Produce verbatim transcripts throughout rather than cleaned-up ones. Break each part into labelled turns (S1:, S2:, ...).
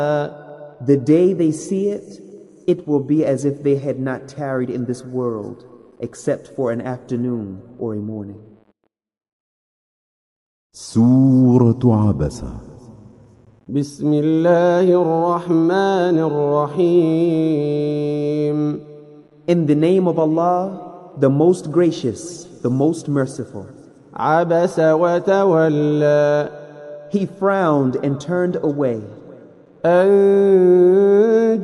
S1: The day they see it, it will be as if they had not tarried in this world except for an afternoon or a morning.
S2: سورة عبس.
S3: بسم الله الرحمن الرحيم.
S1: In the name of Allah, the most gracious, the most merciful.
S3: عبس وتولى.
S1: He frowned and turned away.
S3: أن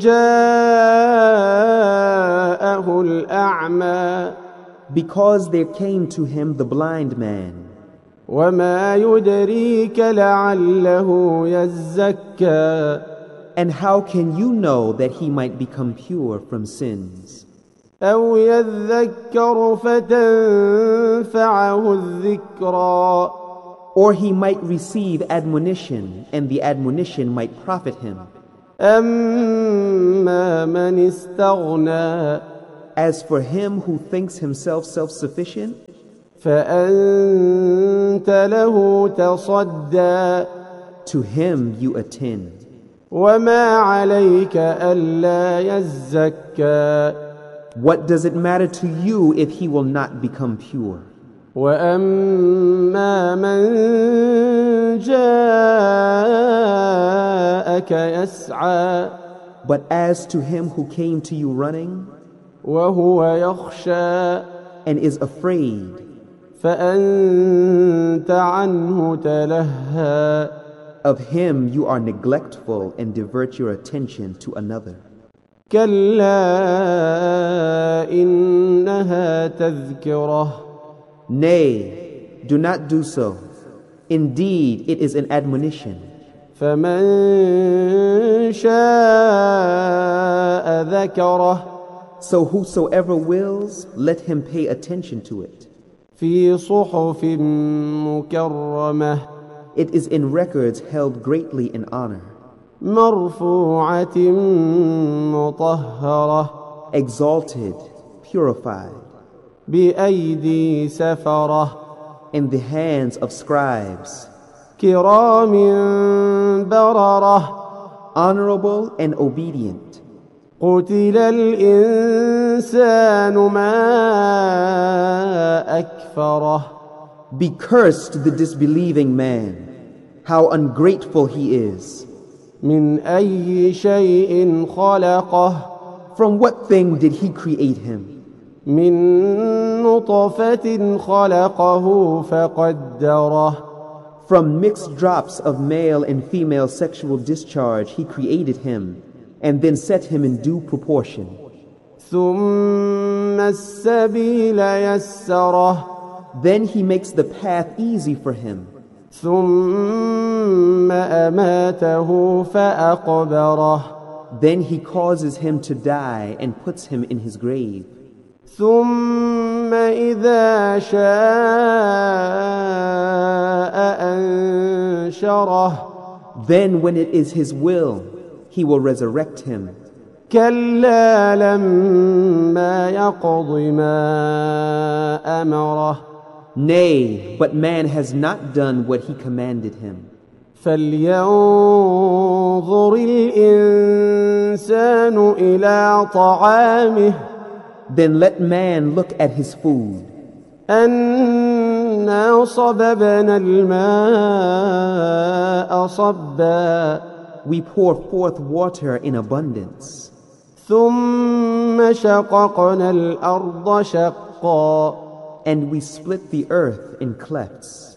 S3: جاءه الأعمى.
S1: Because there came to him the blind man.
S3: وما يدريك لعله يزكى.
S1: And how can you know that he might become pure from sins?
S3: أو يذكر فتنفعه الذكرى.
S1: Or he might receive admonition, and the admonition might profit him.
S3: أما من استغنى.
S1: As for him who thinks himself self-sufficient,
S3: فأنت له تصدى.
S1: to him you attend.
S3: وما عليك ألا يزكى.
S1: What does it matter to you if he will not become pure?
S3: وأما من جاءك يسعى.
S1: But as to him who came to you running,
S3: وهو يخشى.
S1: and is afraid,
S3: فأنت عنه تلهى.
S1: of him you are neglectful and divert your attention to another.
S3: كلا إنها تذكرة.
S1: Nay, do not do so. Indeed, it is an admonition.
S3: فمن شاء ذكره.
S1: So whosoever wills, let him pay attention to it.
S3: في صحف مكرمة.
S1: It is in records held greatly in honor,
S3: مرفوعة مطهرة.
S1: exalted, purified,
S3: بأيدي سفرة.
S1: in the hands of scribes,
S3: كرام بررة.
S1: honorable and obedient.
S3: قتل الإنسان ما أكفره.
S1: Be cursed the disbelieving man, how ungrateful he is.
S3: من أي شيء خلقه.
S1: From what thing did he create him?
S3: من نطفة خلقه فقدره.
S1: From mixed drops of male and female sexual discharge he created him, and then set him in due proportion.
S3: ثم السبيل يسره.
S1: Then he makes the path easy for him.
S3: ثم أماته فأقبره.
S1: Then he causes him to die and puts him in his grave.
S3: ثم إذا شاء أنشره.
S1: Then when it is his will, he will resurrect him.
S3: كلا لما يقض ما أمره.
S1: Nay, but man has not done what he commanded him.
S3: فلينظر الإنسان إلى طعامه.
S1: Then let man look at his food.
S3: أنا صببنا الماء صبا.
S1: We pour forth water in abundance.
S3: ثم شققنا الأرض شقا.
S1: And we split the earth in clefts.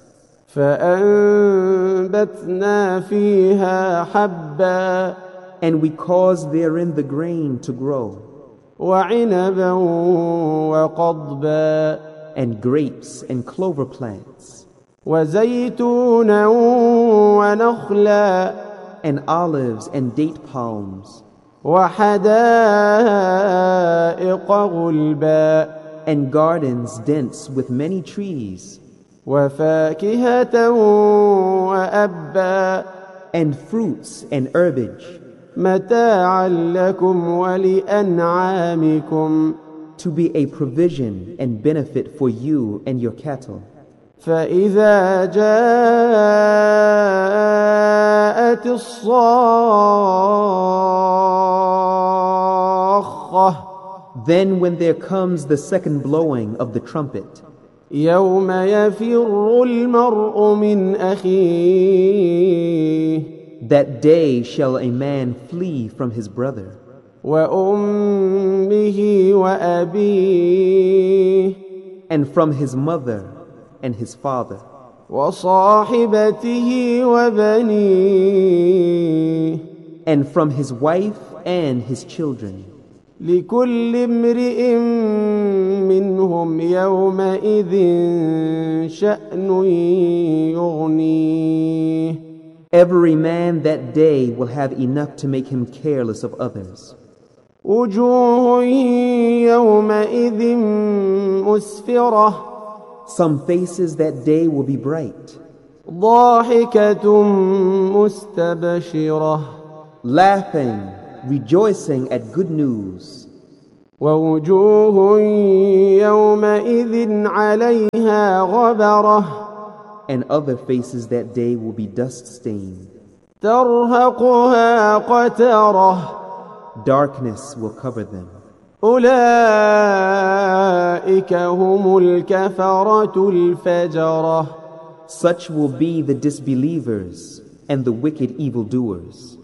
S3: فأنبتنا فيها حبا.
S1: And we cause therein the grain to grow.
S3: وعنبا وقضبا.
S1: And grapes and clover plants.
S3: وزيتونا ونخلا.
S1: And olives and date palms.
S3: وحدائق غلبا.
S1: And gardens dense with many trees.
S3: وفاكهة وأبا.
S1: And fruits and herbage.
S3: متاعا لكم ولأنعامكم.
S1: To be a provision and benefit for you and your cattle.
S3: فإذا جاءت الصاخة
S1: Then when there comes the second blowing of the trumpet,
S3: يوم يفر المرء من أخيه
S1: that day shall a man flee from his brother,
S3: وأمه وأبيه
S1: and from his mother and his father,
S3: وصاحبته وبنيه
S1: and from his wife and his children.
S3: لكل امرئ منهم يومئذ شأن يغنيه
S1: Every man that day will have enough to make him careless of others.
S3: وجوه يومئذ مسفرة
S1: Some faces that day will be bright,
S3: ضاحكة مستبشرة
S1: laughing, rejoicing at good news.
S3: ووجوه يومئذ عليها غبرة
S1: And other faces that day will be dust-stained.
S3: ترهقها قترة
S1: Darkness will cover them.
S3: أولئك هم الكفرة الفجرة
S1: Such will be the disbelievers and the wicked evildoers.